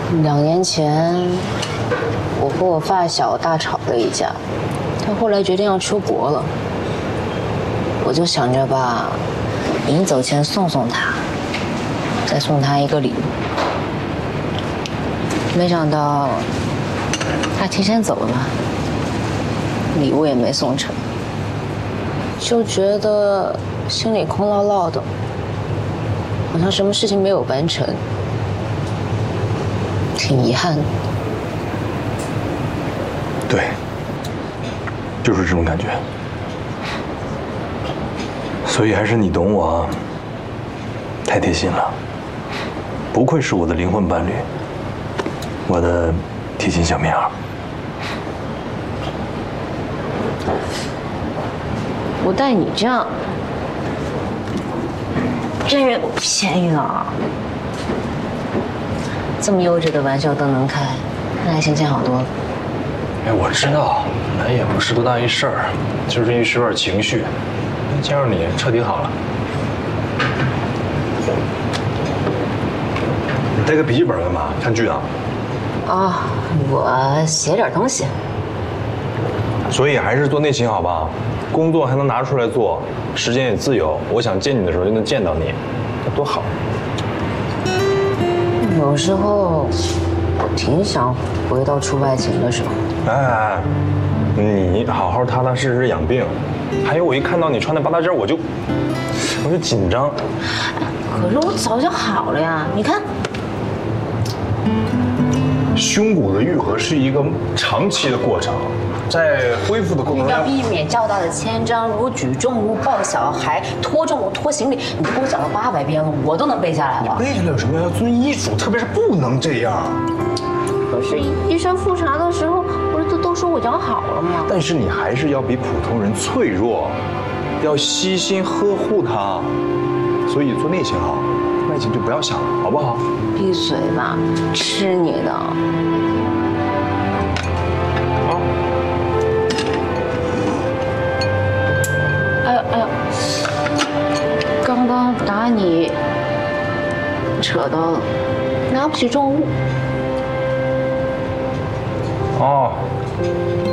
2年前，我和我发小大吵了一架，他后来决定要出国了，我就想着吧，临走前送送他，再送他一个礼物。没想到他提前走了，礼物也没送成，就觉得心里空落落的，好像什么事情没有完成。挺遗憾的。 对，就是这种感觉。所以还是你懂我，太贴心了。不愧是我的灵魂伴侣，我的贴心小棉袄。 我待你这样，真是便宜了。这么优质的玩笑都能开，那还心情好多了。 哎，我知道，那也不是多大一事儿，就是一时有点情绪。加上你，彻底好了。你带个笔记本干嘛？看剧啊？ 啊，我写点东西。 所以还是做内勤好吧，工作还能拿出来做，时间也自由。我想见你的时候就能见到你，那多好。 有时候我挺想回到出外勤的时候。 哎，你好好踏踏实实养病。还有我一看到你穿的八大件，我就紧张。 可是我早就好了呀，你看。 胸骨的愈合是一个长期的过程，在恢复的过程中要避免较大的牵张，如举重物、抱小孩、拖重物、拖行李，你都给我讲了800遍了，我都能背下来了。 背下来有什么？要遵医嘱，特别是不能这样。 可是医生复查的时候，不是都说我养好了吗？ 但是你还是要比普通人脆弱，要悉心呵护他。所以做内勤好，外勤就不要想了，好不好？ 闭嘴吧，吃你的！ 好。 哎呦哎呦，刚刚打你扯到了，拿不起重物。 哦，